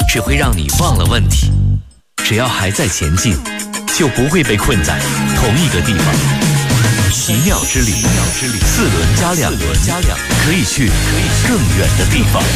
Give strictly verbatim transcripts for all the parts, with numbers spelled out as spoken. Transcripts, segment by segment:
只会让你忘了问题。只要还在前进，就不会被困在同一个地方。奇妙之旅，四轮加两轮，可以去更远的地方。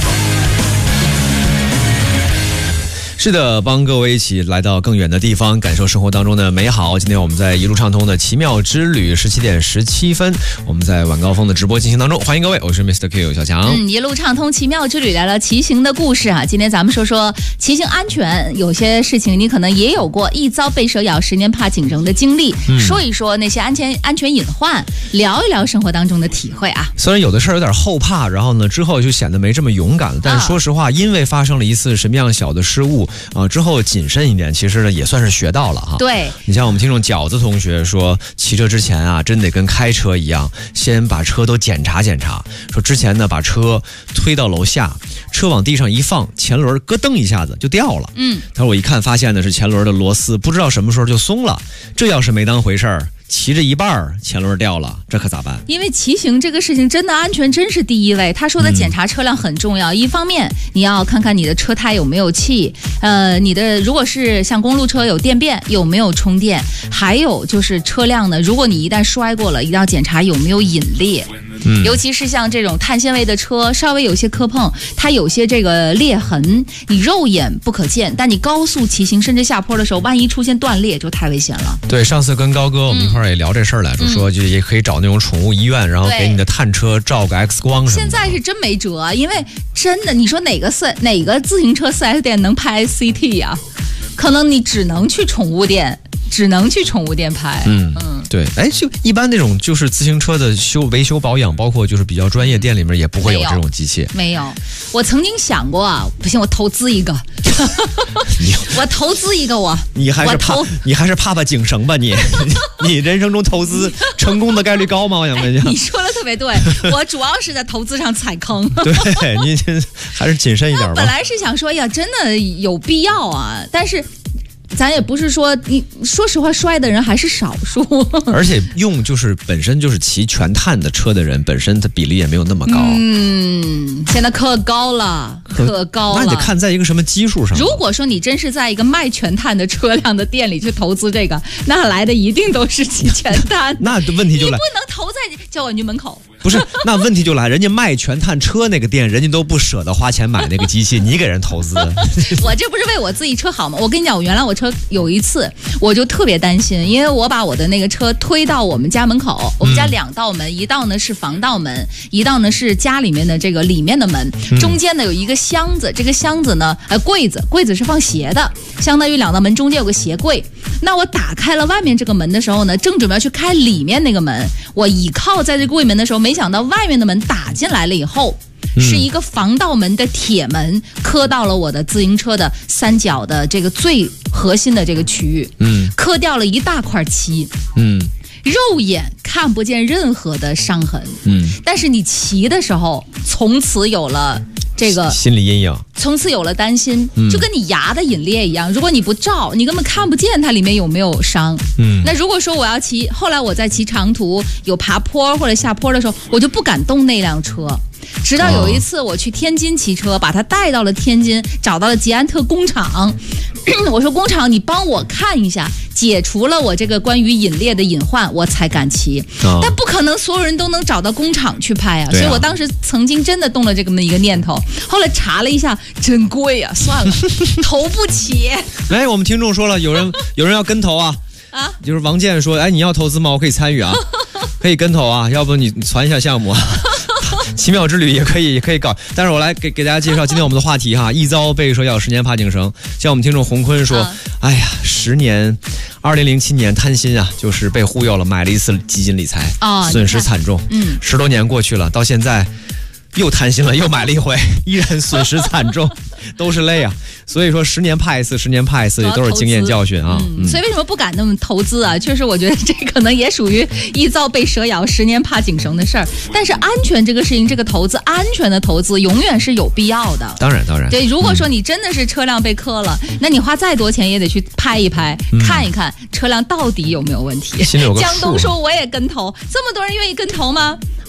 是的，帮各位一起来到更远的地方，感受生活当中的美好。今天我们在一路畅通的奇妙之旅，十七点十七分，我们在晚高峰的直播进行当中，欢迎各位，我是 Mister Q 小强。 嗯，一路畅通奇妙之旅，聊聊骑行的故事啊。今天咱们说说骑行安全，有些事情你可能也有过一遭被蛇咬，十年怕井绳的经历，嗯、说一说那些安全安全隐患，聊一聊生活当中的体会啊。 虽然有的事儿有点后怕，然后呢之后就显得没这么勇敢了，但是说实话，啊、因为发生了一次什么样小的失误。啊，之后谨慎一点，其实呢也算是学到了哈。 对， 你像我们听众饺子同学说，骑车之前啊，真得跟开车一样，先把车都检查检查。说之前呢，把车推到楼下，车往地上一放，前轮咯噔一下子就掉了。嗯，他说我一看发现的是前轮的螺丝，不知道什么时候就松了，这要是没当回事儿。骑着一半前轮掉了，这可咋办？ 因为骑行这个事情真的安全真是第一位。他说的检查车辆很重要，嗯、一方面你要看看你的车胎有没有气，呃，你的如果是像公路车有电变有没有充电，还有就是车辆呢，如果你一旦摔过了，一定要检查有没有引裂。嗯、尤其是像这种碳纤维的车，稍微有些磕碰，它有些这个裂痕，你肉眼不可见，但你高速骑行甚至下坡的时候，万一出现断裂就太危险了。 对，上次跟高哥我们一块儿也聊这事儿来着，嗯、说就也可以找那种宠物医院，然后给你的碳车照个 X 光什么的。 现在是真没辙，因为真的，你说哪个四哪个自行车 四 S 店能拍 C T 呀、啊？可能你只能去宠物店。只能去宠物店拍。 嗯嗯，对，哎，就一般那种就是自行车的修维修保养，包括就是比较专业店里面也不会有这种机器。 没有，我曾经想过啊，不行，我投资一个。我投资一个我。 你还是怕你还是怕怕井绳吧你？你人生中投资成功的概率高吗？我想问一下。 你说的特别对，我主要是在投资上踩坑。 对，你还是谨慎一点吧。 本来是想说，哎呀，真的有必要啊，但是。咱也不是说你，说实话，摔的人还是少数。 而且用就是本身就是骑全碳的车的人，本身的比例也没有那么高。 嗯，现在可高了，可高了。 那你得看在一个什么基数上。 如果说你真是在一个卖全碳的车辆的店里去投资这个，那来的一定都是骑全碳。 那问题就来， 你不能投在交管局门口。 不是，那问题就来，人家卖全碳车那个店，人家都不舍得花钱买那个机器，你给人投资。 我这不是为我自己车好吗？我跟你讲，我原来我车有一次，我就特别担心，因为我把我的那个车推到我们家门口，我们家两道门，嗯、一道呢是防盗门，一道呢是家里面的这个里面的门，中间呢有一个箱子，这个箱子呢，呃，柜子，柜子是放鞋的，相当于两道门中间有个鞋柜。那我打开了外面这个门的时候呢，正准备要去开里面那个门，我倚靠在这柜门的时候，没想到外面的门打进来了以后。是一个防盗门的铁门磕到了我的自行车的三角的这个最核心的这个区域，嗯，磕掉了一大块漆，嗯，肉眼看不见任何的伤痕，嗯，但是你骑的时候，从此有了这个心理阴影， 从此有了担心，嗯、就跟你牙的引裂一样，如果你不照，你根本看不见它里面有没有伤，嗯，那如果说我要骑，后来我在骑长途有爬坡或者下坡的时候，我就不敢动那辆车。直到有一次我去天津骑车，把它带到了天津，找到了捷安特工厂。我说工厂，你帮我看一下，解除了我这个关于引裂的隐患，我才敢骑。哦、但不可能所有人都能找到工厂去拍啊，啊所以我当时曾经真的动了这么一个念头。后来查了一下，真贵啊，算了，投不起。 哎，我们听众说了，有人有人要跟投啊。啊，就是王健说，哎，你要投资吗？我可以参与啊，可以跟投啊，要不你传一下项目啊。奇妙之旅也可以也可以搞，但是我来给给大家介绍今天我们的话题哈，一遭被蛇咬，十年怕井绳。像我们听众洪坤说，啊、哎呀，十年，二零零七年贪心啊，就是被忽悠了，买了一次基金理财，啊、损失惨重。嗯，十多年过去了，到现在又贪心了，又买了一回，依然损失惨重，都是泪啊。所以说十年怕一次，十年怕一次，也都是经验教训啊、 嗯嗯。所以为什么不敢那么投资啊？确实，我觉得这可能也属于一遭被蛇咬，十年怕井绳的事儿。但是安全这个事情，这个投资，安全的投资永远是有必要的。 当然，当然。 对，如果说你真的是车辆被磕了，嗯、那你花再多钱也得去拍一拍，嗯、看一看车辆到底有没有问题。 心里有个数。 江东说我也跟投，这么多人愿意跟投吗？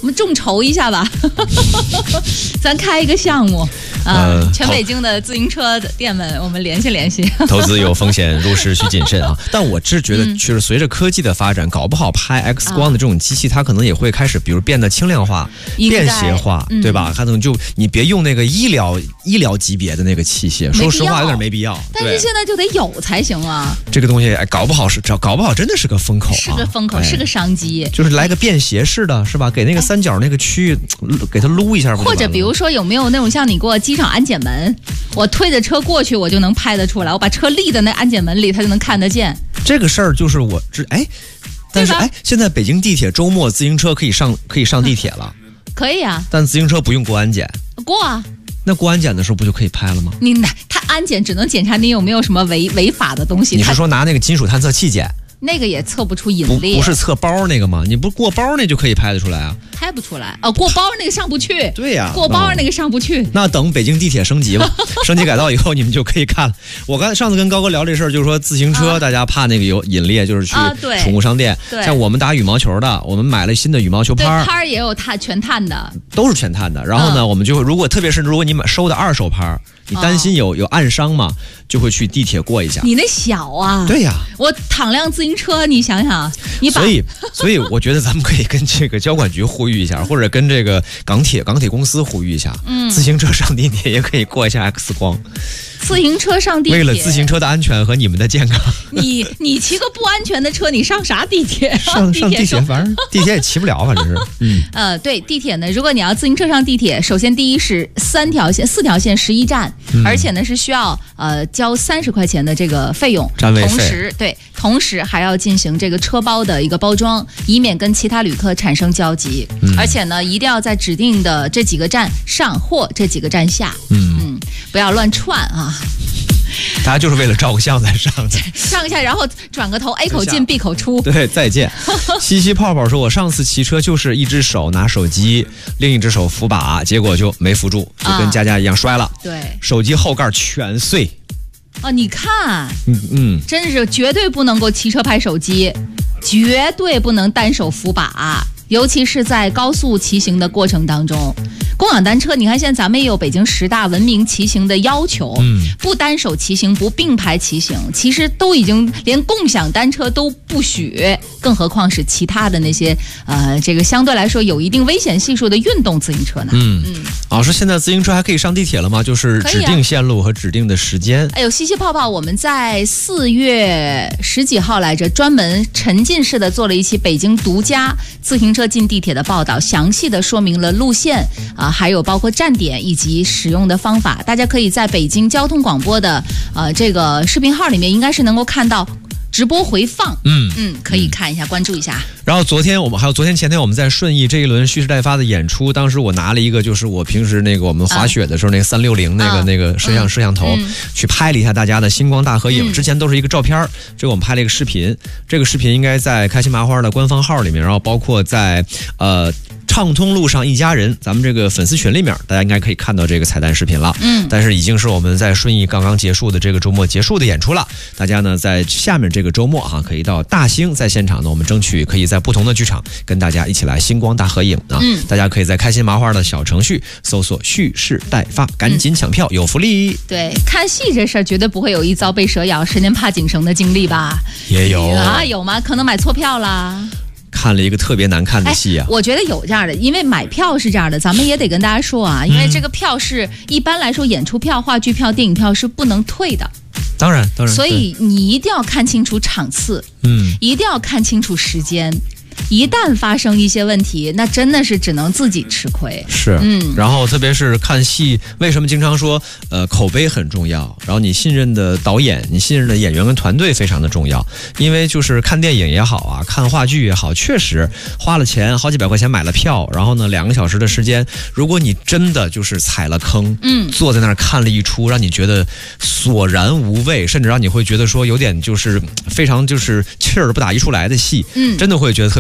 我们众筹一下吧，咱开一个项目啊、呃！全北京的自行车的店们，我们联系联系。 投资有风险，入市需谨慎啊！但我是觉得，确实随着科技的发展，搞不好拍 X 光的这种机器，它可能也会开始，比如变得轻量化、便携化，对吧？它可能就你别用那个医疗医疗级别的那个器械，说实话有点没必要。 但是现在就得有才行啊！ 这个东西，哎，搞不好是搞不好真的是个风口、啊， 是个风口，哎、是个商机。 就是来个便携式的，是吧？给那个三角那个区域，哎、给它撸一下不就完了。 或者比如说有没有那种像你给我机场安检门，我推着车过去，我就能拍得出来，我把车立在那安检门里，它就能看得见。 这个事儿就是我这哎，但是哎，现在北京地铁周末自行车可以上可以上地铁了， 可以啊， 但自行车不用过安检。 过啊。 那过安检的时候不就可以拍了吗？ 你他安检只能检查你有没有什么违违法的东西。 你是说拿那个金属探测器检？ 那个也测不出引力， 不不是测包那个吗？你不过包那就可以拍得出来啊？ 拍不出来哦，过包那个上不去。 对呀、啊， 过包那个上不去。 嗯、那等北京地铁升级吧，升级改造以后你们就可以看了。我刚才上次跟高哥聊这事儿，就是说自行车、啊、大家怕那个有引力，就是去宠物商店。 啊、 像我们打羽毛球的，我们买了新的羽毛球拍， 拍也有碳全碳的， 都是全碳的。然后呢，嗯、我们就会如果特别是如果你买收的二手拍。你担心有有暗伤嘛，就会去地铁过一下。 你那小啊？ 对呀， 我躺辆自行车，你想想，你把所以所以我觉得咱们可以跟这个交管局呼吁一下，或者跟这个港铁港铁公司呼吁一下，嗯，自行车上地铁也可以过一下 X 光。 自行车上地铁， 为了自行车的安全和你们的健康。 你你骑个不安全的车，你上啥地铁？ 上上地铁，反正地铁也骑不了，反正是。嗯。 呃，对，地铁呢，如果你要自行车上地铁，首先第一是三条线、四条线十一站，嗯、而且呢是需要呃交三十块钱的这个费用， 站位费。 同时，对，同时还要进行这个车包的一个包装，以免跟其他旅客产生交集。嗯、而且呢，一定要在指定的这几个站上或这几个站下。嗯嗯，不要乱串啊。 大家就是为了照个相才上的， 上一下，然后转个头 ，A 口进 B 口出。 对，再见。西西泡泡说：“我上次骑车就是一只手拿手机，另一只手扶把，结果就没扶住，就跟佳佳一样摔了。啊、 对， 手机后盖全碎。 哦，你看， 嗯嗯， 真是绝对不能够骑车拍手机，绝对不能单手扶把，尤其是在高速骑行的过程当中。”共享单车，你看现在咱们也有北京十大文明骑行的要求，嗯，不单手骑行，不并排骑行，其实都已经连共享单车都不许，更何况是其他的那些呃，这个相对来说有一定危险系数的运动自行车呢？ 嗯嗯，老师，现在自行车还可以上地铁了吗？就是指定线路和指定的时间。 哎呦，西西泡泡，我们在四月十几号来着，专门沉浸式的做了一期北京独家自行车进地铁的报道，详细的说明了路线啊。还有包括站点以及使用的方法，大家可以在北京交通广播的呃这个视频号里面，应该是能够看到直播回放。嗯嗯，可以看一下，关注一下。 然后昨天我们还有昨天前天我们在顺义这一轮蓄势待发的演出，当时我拿了一个就是我平时那个我们滑雪的时候、啊、那个三六零那个、啊、那个摄像、嗯、摄像头、嗯、去拍了一下大家的星光大合影、嗯、之前都是一个照片，这个我们拍了一个视频，这个视频应该在开心麻花的官方号里面，然后包括在呃畅通路上一家人咱们这个粉丝群里面，大家应该可以看到这个彩蛋视频了。嗯，但是已经是我们在顺义刚刚结束的这个周末结束的演出了，大家呢在下面这个周末哈、啊、可以到大兴，在现场呢我们争取可以在不同的剧场跟大家一起来星光大合影啊。嗯，大家可以在开心麻花的小程序搜索蓄势待发，赶紧抢票、嗯、有福利。 对，看戏这事儿绝对不会有一遭被蛇咬十年怕井绳的经历吧？ 也有啊，有吗？可能买错票啦。 看了一个特别难看的戏啊！ 我觉得有这样的，因为买票是这样的，咱们也得跟大家说啊，因为这个票是、嗯、一般来说演出票、话剧票、电影票是不能退的。 当然，当然， 所以你一定要看清楚场次，嗯，一定要看清楚时间。一旦发生一些问题，那真的是只能自己吃亏。 是，嗯，然后特别是看戏，为什么经常说，呃，口碑很重要，然后你信任的导演、你信任的演员跟团队非常的重要，因为就是看电影也好啊，看话剧也好，确实花了钱，好几百块钱买了票，然后呢，两个小时的时间，如果你真的就是踩了坑，嗯，坐在那儿看了一出，让你觉得索然无味，甚至让你会觉得说有点就是非常就是气儿不打一处来的戏，嗯，真的会觉得特别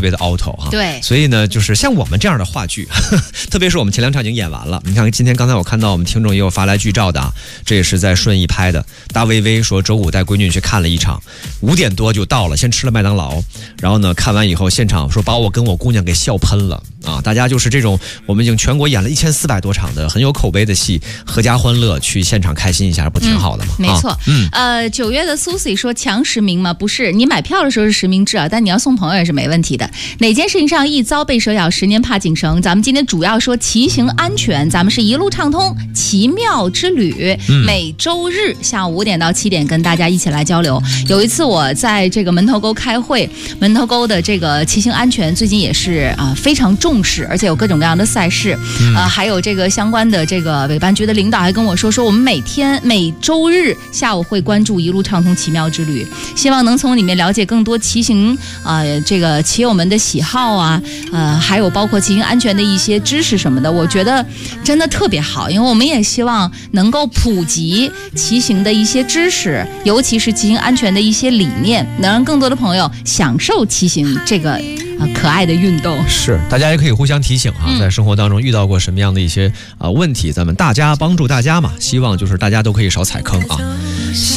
别的 auto 哈。 对， 所以呢，就是像我们这样的话剧，呵呵特别是我们前两场已经演完了。你看，今天刚才我看到我们听众也有发来剧照的啊，这也是在顺义拍的。大薇薇说周五带闺女去看了一场，五点多就到了，先吃了麦当劳，然后呢看完以后现场说把我跟我姑娘给笑喷了啊！大家就是这种，我们已经全国演了一千四百多场的很有口碑的戏，合家欢乐去现场开心一下，不挺好的吗？ 嗯、没错，嗯，呃，九月的 Susie 说强实名吗？不是，你买票的时候是实名制啊，但你要送朋友也是没问题的。哪件事情上一遭被蛇咬，十年怕井绳。咱们今天主要说骑行安全，咱们是一路畅通奇妙之旅，嗯、每周日下午五点到七点跟大家一起来交流。有一次我在这个门头沟开会，门头沟的这个骑行安全最近也是啊、呃、非常重视，而且有各种各样的赛事，嗯、呃，还有这个相关的这个委办局的领导还跟我说说，我们每天每周日下午会关注一路畅通奇妙之旅，希望能从里面了解更多骑行呃这个骑友们的喜好啊，呃，还有包括骑行安全的一些知识什么的，我觉得真的特别好，因为我们也希望能够普及骑行的一些知识，尤其是骑行安全的一些理念，能让更多的朋友享受骑行这个呃可爱的运动。 是，大家也可以互相提醒哈、啊，在生活当中遇到过什么样的一些啊、呃、问题，咱们大家帮助大家嘛，希望就是大家都可以少踩坑啊。